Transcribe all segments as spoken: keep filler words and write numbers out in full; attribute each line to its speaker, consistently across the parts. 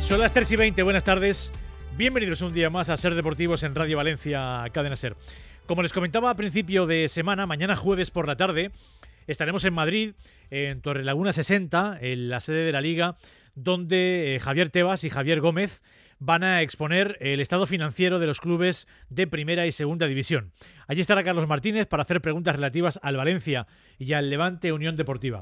Speaker 1: Son las tres y veinte, buenas tardes. Bienvenidos un día más a Ser Deportivos en Radio Valencia, Cadena Ser. Como les comentaba a principio de semana, mañana jueves por la tarde estaremos en Madrid, en Torrelaguna sesenta, en la sede de la Liga, donde eh, Javier Tebas y Javier Gómez van a exponer el estado financiero de los clubes de Primera y Segunda División. Allí estará Carlos Martínez para hacer preguntas relativas al Valencia y al Levante Unión Deportiva.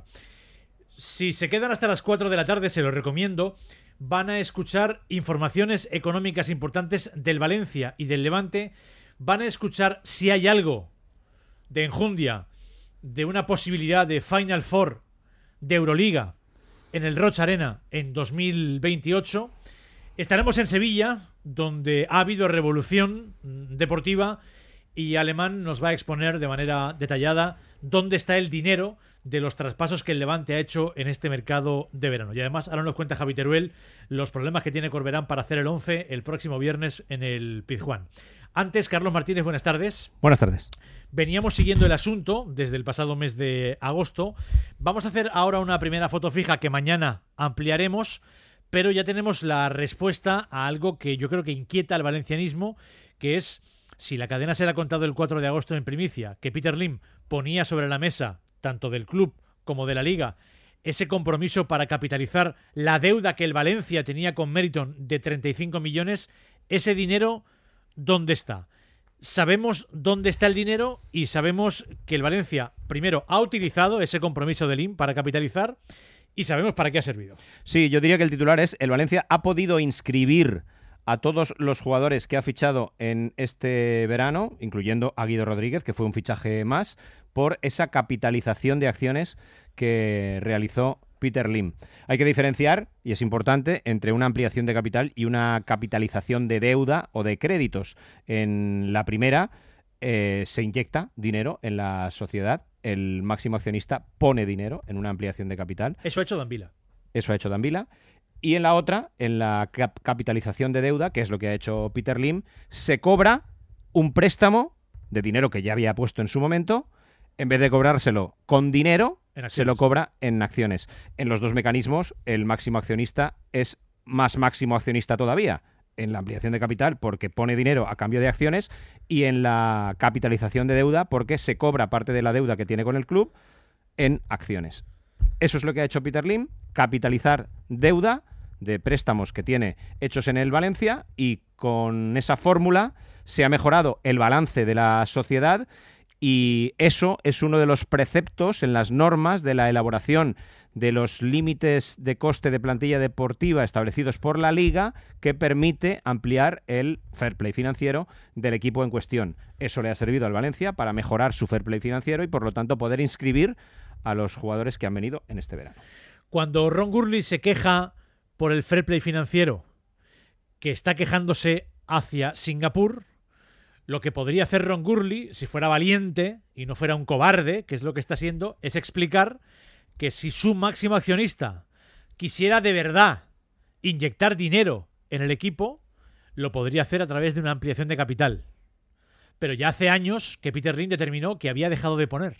Speaker 1: Si se quedan hasta las cuatro de la tarde, se lo recomiendo, van a escuchar informaciones económicas importantes del Valencia y del Levante, van a escuchar si hay algo de enjundia, de una posibilidad de Final Four de Euroliga en el Roig Arena en dos mil veintiocho. Estaremos en Sevilla, donde ha habido revolución deportiva, y Alemán nos va a exponer de manera detallada dónde está el dinero de los traspasos que el Levante ha hecho en este mercado de verano. Y además ahora nos cuenta Javi Teruel los problemas que tiene Corberán para hacer el once el próximo viernes en el Pizjuán. Antes, Carlos Martínez, buenas tardes.
Speaker 2: Buenas tardes.
Speaker 1: Veníamos siguiendo el asunto desde el pasado mes de agosto. Vamos a hacer ahora una primera foto fija que mañana ampliaremos, pero ya tenemos la respuesta a algo que yo creo que inquieta al valencianismo, que es si la cadena se ha contado el cuatro de agosto en primicia, que Peter Lim ponía sobre la mesa, tanto del club como de la Liga, ese compromiso para capitalizar la deuda que el Valencia tenía con Meriton de treinta y cinco millones, ese dinero, ¿dónde está? Sabemos dónde está el dinero y sabemos que el Valencia, primero, ha utilizado ese compromiso de Lim para capitalizar y sabemos para qué ha servido.
Speaker 2: Sí, yo diría que el titular es: el Valencia ha podido inscribir a todos los jugadores que ha fichado en este verano, incluyendo a Guido Rodríguez, que fue un fichaje más, por esa capitalización de acciones que realizó Peter Lim. Hay que diferenciar, y es importante, entre una ampliación de capital y una capitalización de deuda o de créditos. En la primera eh, se inyecta dinero en la sociedad, el máximo accionista pone dinero en una ampliación de capital.
Speaker 1: Eso ha hecho Dan Vila.
Speaker 2: Eso ha hecho Dan Vila. Y en la otra, en la cap- capitalización de deuda, que es lo que ha hecho Peter Lim, se cobra un préstamo de dinero que ya había puesto en su momento. En vez de cobrárselo con dinero, se lo cobra en acciones. En los dos mecanismos, el máximo accionista es más máximo accionista todavía. En la ampliación de capital, porque pone dinero a cambio de acciones, y en la capitalización de deuda, porque se cobra parte de la deuda que tiene con el club en acciones. Eso es lo que ha hecho Peter Lim: capitalizar deuda de préstamos que tiene hechos en el Valencia, y con esa fórmula se ha mejorado el balance de la sociedad. Y eso es uno de los preceptos en las normas de la elaboración de los límites de coste de plantilla deportiva establecidos por la Liga, que permite ampliar el fair play financiero del equipo en cuestión. Eso le ha servido al Valencia para mejorar su fair play financiero y, por lo tanto, poder inscribir a los jugadores que han venido en este verano.
Speaker 1: Cuando Ron Gurley se queja por el fair play financiero, que está quejándose hacia Singapur, lo que podría hacer Ron Gurley, si fuera valiente y no fuera un cobarde, que es lo que está siendo, es explicar que si su máximo accionista quisiera de verdad inyectar dinero en el equipo, lo podría hacer a través de una ampliación de capital. Pero ya hace años que Peter Lim determinó que había dejado de poner.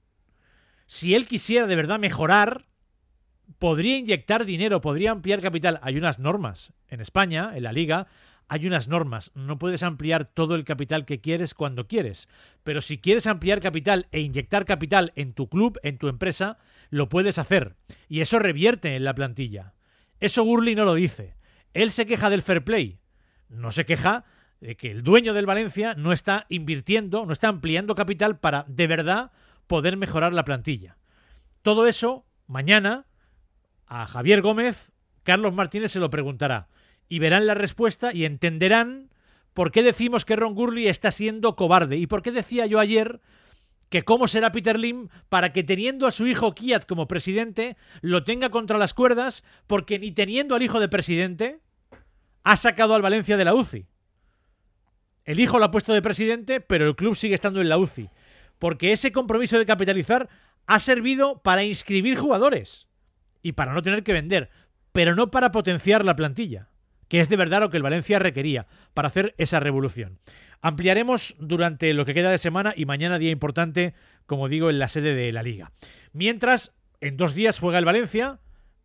Speaker 1: Si él quisiera de verdad mejorar, podría inyectar dinero, podría ampliar capital. Hay unas normas en España, en la Liga, hay unas normas. No puedes ampliar todo el capital que quieres cuando quieres. Pero si quieres ampliar capital e inyectar capital en tu club, en tu empresa, lo puedes hacer. Y eso revierte en la plantilla. Eso Gurley no lo dice. Él se queja del fair play. No se queja de que el dueño del Valencia no está invirtiendo, no está ampliando capital para de verdad poder mejorar la plantilla. Todo eso, mañana, a Javier Gómez, Carlos Martínez se lo preguntará. Y verán la respuesta y entenderán por qué decimos que Ron Gurley está siendo cobarde. Y por qué decía yo ayer que cómo será Peter Lim para que, teniendo a su hijo Kiat como presidente, lo tenga contra las cuerdas, porque ni teniendo al hijo de presidente ha sacado al Valencia de la U C I. El hijo lo ha puesto de presidente, pero el club sigue estando en la U C I. Porque ese compromiso de capitalizar ha servido para inscribir jugadores y para no tener que vender, pero no para potenciar la plantilla, que es de verdad lo que el Valencia requería para hacer esa revolución. Ampliaremos durante lo que queda de semana y mañana día importante, como digo, en la sede de la Liga. Mientras, en dos días juega el Valencia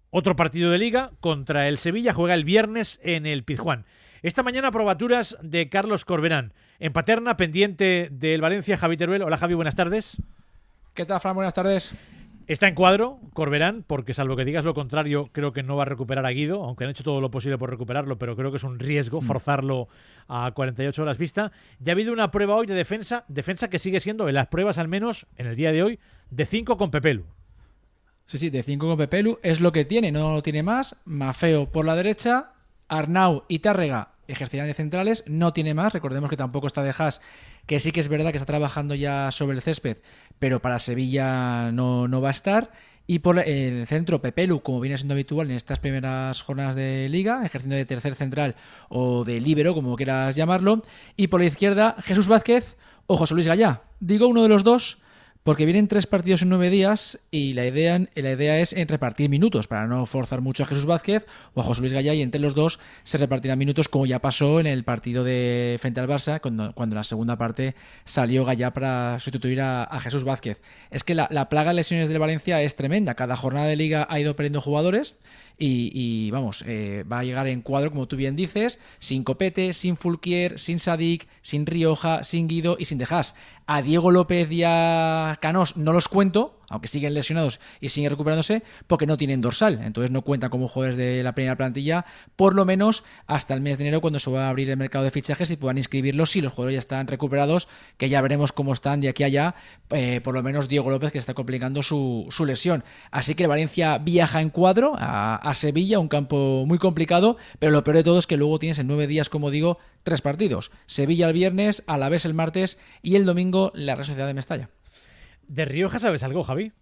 Speaker 1: otro partido de Liga contra el Sevilla, juega el viernes en el Pizjuán. Esta mañana probaturas de Carlos Corberán. En Paterna, pendiente del Valencia, Javi Teruel. Hola Javi, buenas tardes.
Speaker 3: ¿Qué tal, Fran? Buenas tardes.
Speaker 1: Está en cuadro Corberán, porque salvo que digas lo contrario, creo que no va a recuperar a Guido, aunque han hecho todo lo posible por recuperarlo, pero creo que es un riesgo forzarlo a cuarenta y ocho horas vista. Ya ha habido una prueba hoy de defensa, defensa que sigue siendo, en las pruebas al menos, en el día de hoy, de cinco con Pepelu.
Speaker 3: Sí, sí, de cinco con Pepelu, es lo que tiene, no lo tiene más. Maffeo por la derecha, Arnau y Tárrega ejercerán de centrales, no tiene más. Recordemos que tampoco está de Haas, que sí que es verdad que está trabajando ya sobre el césped, pero para Sevilla no, no va a estar. Y por el centro, Pepelu, como viene siendo habitual en estas primeras jornadas de Liga, ejerciendo de tercer central o de líbero, como quieras llamarlo. Y por la izquierda, Jesús Vázquez o José Luis Gallá. Digo uno de los dos porque vienen tres partidos en nueve días y la idea, la idea es en repartir minutos para no forzar mucho a Jesús Vázquez o a José Luis Gallá, y entre los dos se repartirán minutos, como ya pasó en el partido de frente al Barça, cuando, cuando en la segunda parte salió Gallá para sustituir a, a Jesús Vázquez. Es que la, la plaga de lesiones del Valencia es tremenda. Cada jornada de Liga ha ido perdiendo jugadores y, y vamos, eh, va a llegar en cuadro, como tú bien dices, sin Copete, sin Fulquier, sin Sadik, sin Rioja, sin Guido y sin De Haas. A Diego López y a Canós no los cuento, aunque siguen lesionados y siguen recuperándose, porque no tienen dorsal. Entonces no cuentan como jugadores de la primera plantilla, por lo menos hasta el mes de enero, cuando se va a abrir el mercado de fichajes y puedan inscribirlos si los jugadores ya están recuperados, que ya veremos cómo están de aquí a allá, eh, por lo menos Diego López, que está complicando su, su lesión. Así que el Valencia viaja en cuadro a, a Sevilla, un campo muy complicado, pero lo peor de todo es que luego tienes en nueve días, como digo, tres partidos. Sevilla el viernes, Alavés el martes y el domingo la Real Sociedad de Mestalla.
Speaker 1: ¿De Rioja sabes algo, Javi?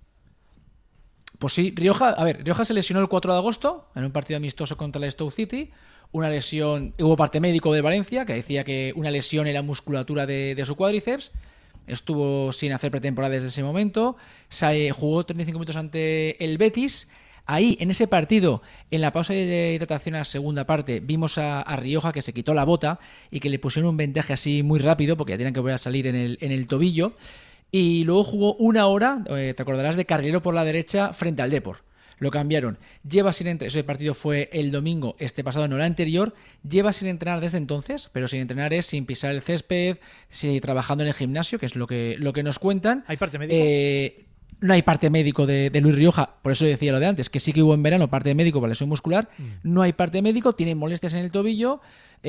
Speaker 3: Pues sí, Rioja, a ver, Rioja se lesionó el cuatro de agosto en un partido amistoso contra el Stoke City. Una lesión, hubo parte médico de Valencia que decía que una lesión en la musculatura de, de su cuádriceps. Estuvo sin hacer pretemporada desde ese momento. Se jugó treinta y cinco minutos ante el Betis. Ahí, en ese partido, en la pausa de hidratación a la segunda parte, vimos a, a Rioja que se quitó la bota y que le pusieron un vendaje así muy rápido, porque ya tenían que volver a salir en el, en el tobillo. Y luego jugó una hora, eh, te acordarás, de carrilero por la derecha frente al Depor. Lo cambiaron. Lleva sin entrenar, ese partido fue el domingo, este pasado, no el anterior. Lleva sin entrenar desde entonces, pero sin entrenar es sin pisar el césped, sí, trabajando en el gimnasio, que es lo que, lo que nos cuentan.
Speaker 1: ¿Hay parte médico?
Speaker 3: Eh, no hay parte médico de, de Luis Rioja, por eso decía lo de antes, que sí que hubo en verano parte médico para lesión muscular. Mm. No hay parte médico, tiene molestias en el tobillo.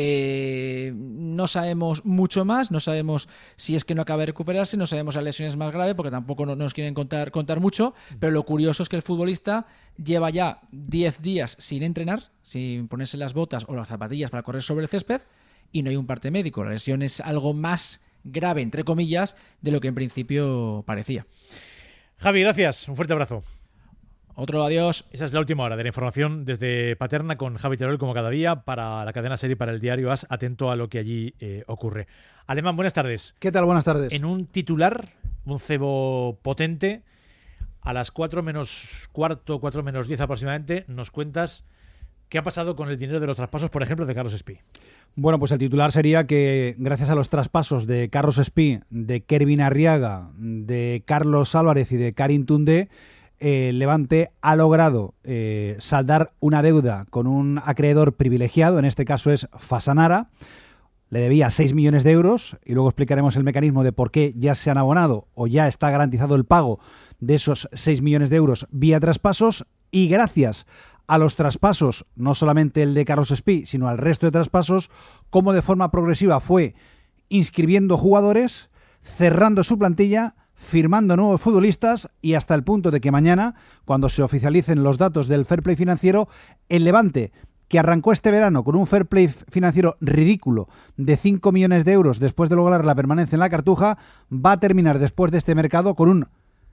Speaker 3: Eh, no sabemos mucho más, no sabemos si es que no acaba de recuperarse, no sabemos si la lesión es más grave, porque tampoco no, no nos quieren contar, contar mucho, pero lo curioso es que el futbolista lleva ya diez días sin entrenar, sin ponerse las botas o las zapatillas para correr sobre el césped, y no hay un parte médico. La lesión es algo más grave, entre comillas, de lo que en principio parecía.
Speaker 1: Javi, gracias, un fuerte abrazo.
Speaker 3: Otro adiós.
Speaker 1: Esa es la última hora de la información desde Paterna con Javi Teruel, como cada día, para la cadena SER y para el diario AS. Atento a lo que allí eh, ocurre. Alemán, buenas tardes.
Speaker 4: ¿Qué tal? Buenas tardes.
Speaker 1: En un titular, un cebo potente, a las cuatro menos cuarto, cuatro menos diez aproximadamente, nos cuentas qué ha pasado con el dinero de los traspasos, por ejemplo, de Carlos Espí.
Speaker 4: Bueno, pues el titular sería que gracias a los traspasos de Carlos Espí, de Kervin Arriaga, de Carlos Álvarez y de Karim Toundé, Eh, Levante ha logrado eh, saldar una deuda con un acreedor privilegiado, en este caso es Fasanara. Le debía seis millones de euros y luego explicaremos el mecanismo de por qué ya se han abonado o ya está garantizado el pago de esos seis millones de euros vía traspasos. Y gracias a los traspasos, no solamente el de Carlos Espí, sino al resto de traspasos, como de forma progresiva fue inscribiendo jugadores, cerrando su plantilla, firmando nuevos futbolistas, y hasta el punto de que mañana, cuando se oficialicen los datos del fair play financiero, el Levante, que arrancó este verano con un fair play financiero ridículo de cinco millones de euros después de lograr la permanencia en la Cartuja, va a terminar después de este mercado con un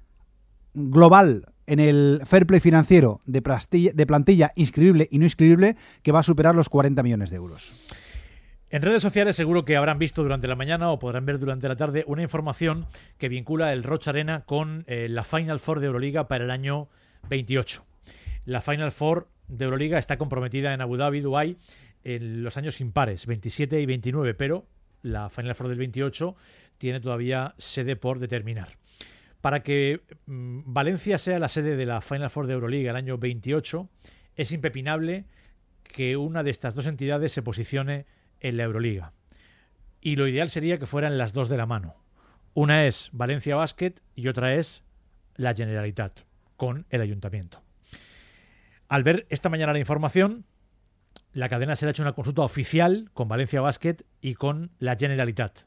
Speaker 4: global en el fair play financiero de plantilla, de plantilla inscribible y no inscribible que va a superar los cuarenta millones de euros.
Speaker 1: En redes sociales seguro que habrán visto durante la mañana o podrán ver durante la tarde una información que vincula el Rocha Arena con eh, la Final Four de Euroliga para el año veintiocho. La Final Four de Euroliga está comprometida en Abu Dhabi, Dubái, en los años impares, veintisiete y veintinueve, pero la Final Four del veintiocho tiene todavía sede por determinar. Para que mmm, Valencia sea la sede de la Final Four de Euroliga el año veintiocho, es impepinable que una de estas dos entidades se posicione en la Euroliga. Y lo ideal sería que fueran las dos de la mano. Una es Valencia Basket y otra es la Generalitat, con el Ayuntamiento. Al ver esta mañana la información, la cadena se le ha hecho una consulta oficial con Valencia Basket y con la Generalitat.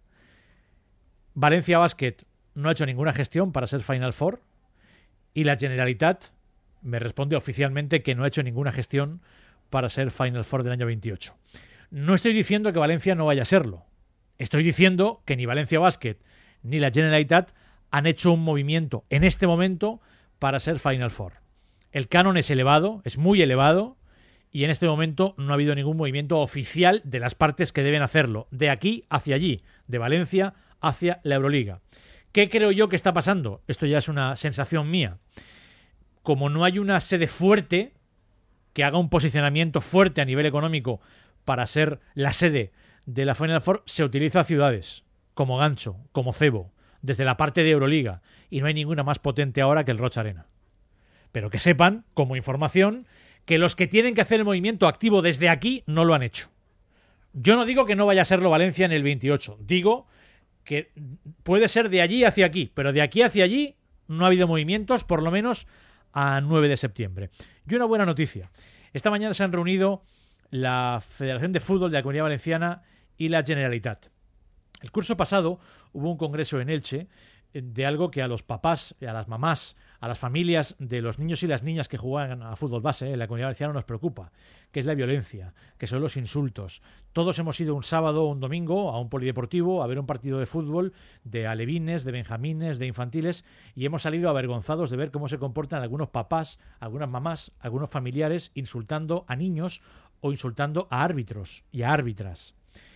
Speaker 1: Valencia Basket no ha hecho ninguna gestión para ser Final Four y la Generalitat me responde oficialmente que no ha hecho ninguna gestión para ser Final Four del año veintiocho. No estoy diciendo que Valencia no vaya a serlo. Estoy diciendo que ni Valencia Basket ni la Generalitat han hecho un movimiento en este momento para ser Final Four. El canon es elevado, es muy elevado, y en este momento no ha habido ningún movimiento oficial de las partes que deben hacerlo, de aquí hacia allí, de Valencia hacia la Euroliga. ¿Qué creo yo que está pasando? Esto ya es una sensación mía. Como no hay una sede fuerte que haga un posicionamiento fuerte a nivel económico para ser la sede de la Final Four, se utiliza ciudades como gancho, como cebo, desde la parte de Euroliga, y no hay ninguna más potente ahora que el Rocha Arena. Pero que sepan, como información, que los que tienen que hacer el movimiento activo desde aquí no lo han hecho. Yo no digo que no vaya a serlo Valencia en el veintiocho, digo que puede ser de allí hacia aquí, pero de aquí hacia allí no ha habido movimientos, por lo menos a nueve de septiembre. Y una buena noticia. Esta mañana se han reunido la Federación de Fútbol de la Comunidad Valenciana y la Generalitat. El curso pasado hubo un congreso en Elche de algo que a los papás, a las mamás, a las familias de los niños y las niñas que juegan a fútbol base en la Comunidad Valenciana nos preocupa, que es la violencia, que son los insultos. Todos hemos ido un sábado o un domingo a un polideportivo a ver un partido de fútbol de alevines, de benjamines, de infantiles, y hemos salido avergonzados de ver cómo se comportan algunos papás, algunas mamás, algunos familiares insultando a niños o insultando a árbitros y a árbitras.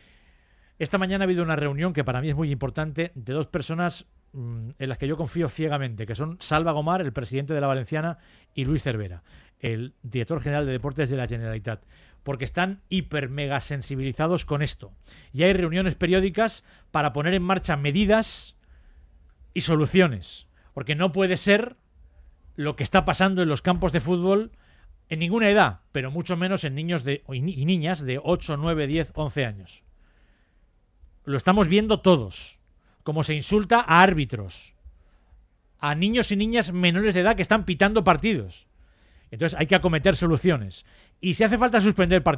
Speaker 1: Esta mañana ha habido una reunión que para mí es muy importante de dos personas en las que yo confío ciegamente, que son Salva Gomar, el presidente de la Valenciana, y Luis Cervera, el director general de deportes de la Generalitat, porque están hiper mega sensibilizados con esto. Y hay reuniones periódicas para poner en marcha medidas y soluciones, porque no puede ser lo que está pasando en los campos de fútbol en ninguna edad, pero mucho menos en niños de, y niñas de ocho, nueve, diez, once años. Lo estamos viendo todos. Como se insulta a árbitros, a niños y niñas menores de edad que están pitando partidos. Entonces hay que acometer soluciones. Y si hace falta suspender partidos,